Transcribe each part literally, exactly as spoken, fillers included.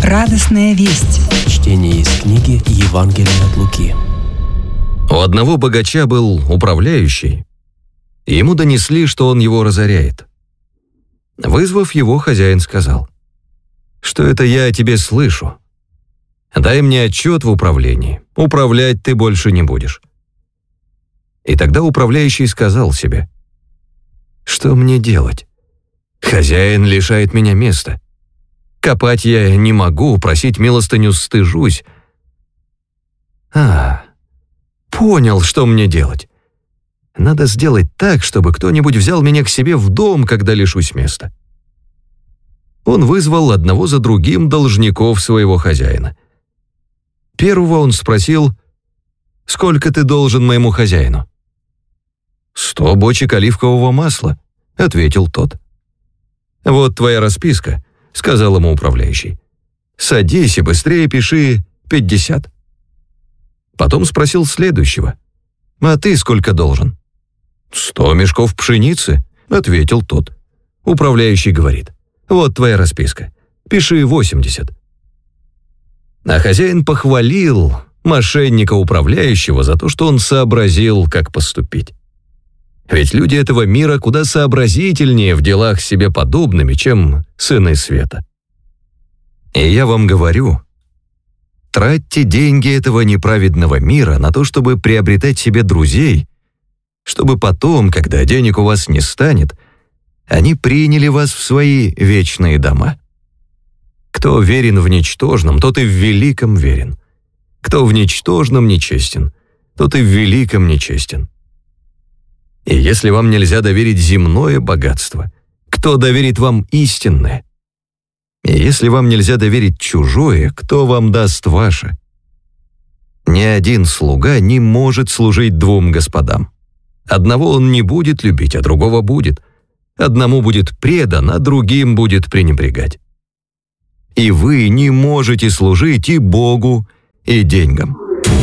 Радостная весть. Чтение из книги Евангелия от Луки. У одного богача был управляющий, и ему донесли, что он его разоряет. Вызвав его, хозяин сказал: «Что это я о тебе слышу? Дай мне отчет в управлении, управлять ты больше не будешь». И тогда управляющий сказал себе: «Что мне делать? Хозяин лишает меня места. Копать я не могу, просить милостыню стыжусь. А, понял, что мне делать. Надо сделать так, чтобы кто-нибудь взял меня к себе в дом, когда лишусь места». Он вызвал одного за другим должников своего хозяина. Первого он спросил: «Сколько ты должен моему хозяину?» «Сто бочек оливкового масла», — ответил тот. «Вот твоя расписка», — сказал ему управляющий. «Садись и быстрее пиши пятьдесят». Потом спросил следующего: «А ты сколько должен?» «Сто мешков пшеницы», — ответил тот. Управляющий говорит: «Вот твоя расписка, пиши восемьдесят». А хозяин похвалил мошенника управляющего за то, что он сообразил, как поступить. Ведь люди этого мира куда сообразительнее в делах себе подобными, чем сыны света. И я вам говорю, тратьте деньги этого неправедного мира на то, чтобы приобретать себе друзей, чтобы потом, когда денег у вас не станет, они приняли вас в свои вечные дома. Кто верен в ничтожном, тот и в великом верен. Кто в ничтожном нечестен, тот и в великом нечестен. И если вам нельзя доверить земное богатство, кто доверит вам истинное? И если вам нельзя доверить чужое, кто вам даст ваше? Ни один слуга не может служить двум господам. Одного он не будет любить, а другого будет. Одному будет предан, а другим будет пренебрегать. И вы не можете служить и Богу, и деньгам.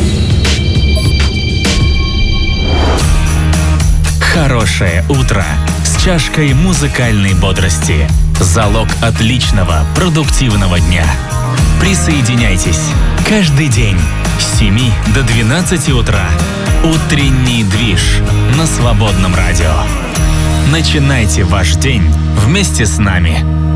Хорошее утро с чашкой музыкальной бодрости. Залог отличного, продуктивного дня. Присоединяйтесь каждый день с семи до двенадцати утра. Утренний движ на Свободном радио. Начинайте ваш день вместе с нами.